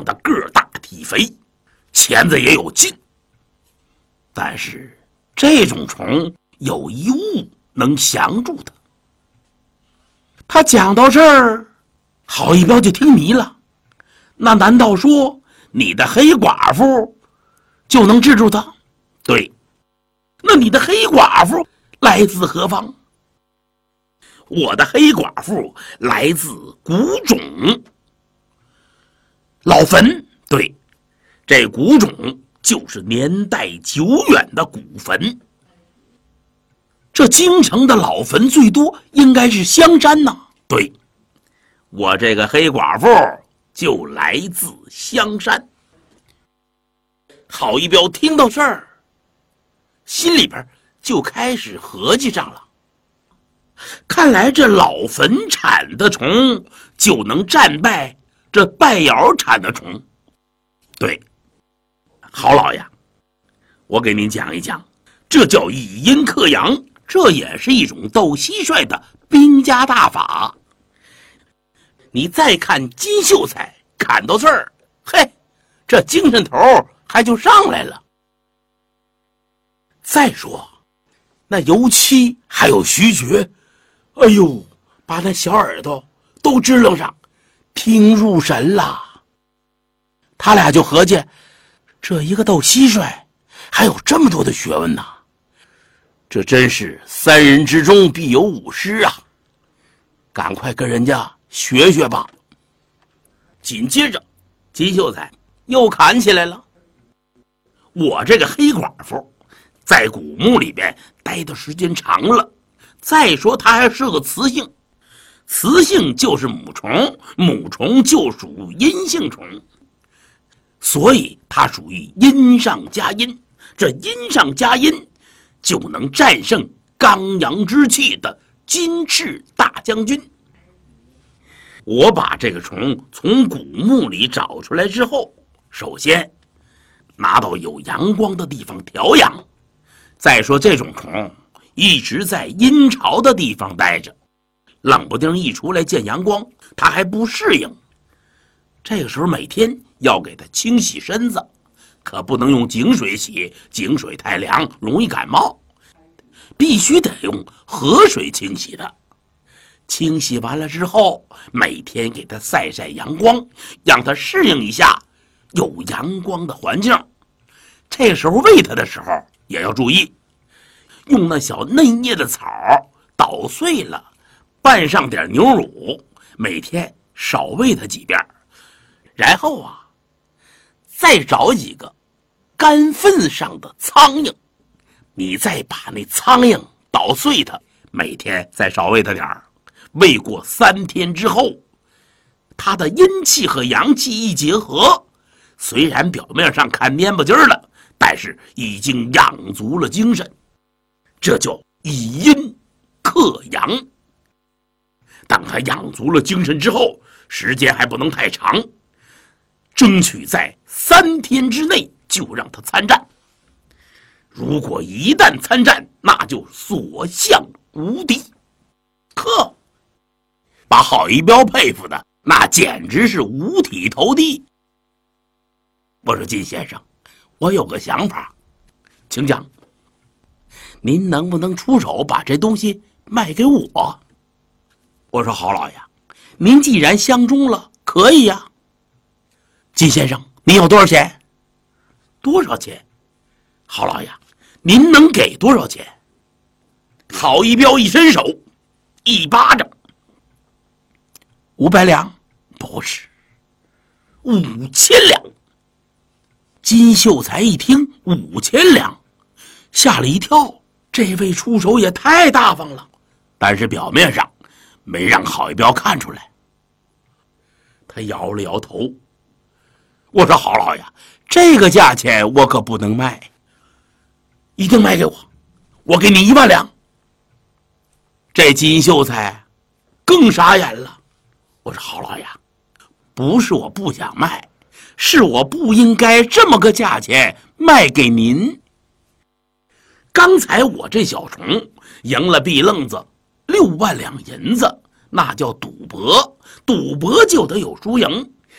长得个大体肥，钳子也有劲。但是这种虫有一物能降住它。他讲到这儿，郝一彪就听迷了。那难道说你的黑寡妇就能治住他？对。那你的黑寡妇来自何方？我的黑寡妇来自古冢老坟。对，这古冢就是年代久远的古坟。这京城的老坟最多应该是香山呐。对，我这个黑寡妇就来自香山。郝一彪听到这儿，心里边就开始合计上了。看来这老坟产的虫就能战败这拜窑产的虫。对，郝老爷，我给您讲一讲，这叫以阴克阳，这也是一种斗蟋蟀的兵家大法。你再看金秀才砍到这儿，嘿，这精神头还就上来了。再说那尤七还有徐觉，哎呦，把那小耳朵都支棱上，听入神了。他俩就合计，这一个斗蟋蟀还有这么多的学问呢，这真是三人之中必有五师啊，赶快跟人家学学吧。紧接着金秀才又砍起来了。我这个黑寡妇在古墓里边待的时间长了，再说它还是个雌性，雌性就是母虫，母虫就属阴性虫，所以它属于阴上加阴。这阴上加阴就能战胜刚阳之气的金翅大将军。我把这个虫从古墓里找出来之后，首先拿到有阳光的地方调养。再说这种虫一直在阴潮的地方待着，冷不丁一出来见阳光，它还不适应。这个时候每天要给它清洗身子，可不能用井水洗，井水太凉，容易感冒，必须得用河水清洗它。清洗完了之后，每天给它晒晒阳光，让它适应一下有阳光的环境。这时候喂它的时候也要注意，用那小嫩叶的草捣碎了，拌上点牛乳，每天少喂它几遍。然后再找几个干粪上的苍蝇，你再把那苍蝇捣碎它，每天再少喂它点儿。喂过3天之后，它的阴气和阳气一结合，虽然表面上看蔫巴劲儿了，但是已经养足了精神。这叫以阴克阳。当它养足了精神之后，时间还不能太长，争取在3天之内就让它参战。如果一旦参战，那就所向无敌。呵，把郝一彪佩服的那简直是五体投地。我说金先生，我有个想法，请讲。您能不能出手把这东西卖给我？我说郝老爷，您既然相中了，可以呀。金先生，您要多少钱？多少钱？郝老爷，您能给多少钱？郝一彪一伸手，一巴掌。500两？不是，5000两。金秀才一听5000两，吓了一跳，这位出手也太大方了。但是表面上没让郝一彪看出来。他摇了摇头，我说郝老爷，这个价钱我可不能卖，一定卖给我，我给你1万两。这金秀才更傻眼了。我说郝老爷，不是我不想卖，是我不应该这么个价钱卖给您。刚才我这小虫赢了币愣子6万两银子，那叫赌博，赌博就得有输赢。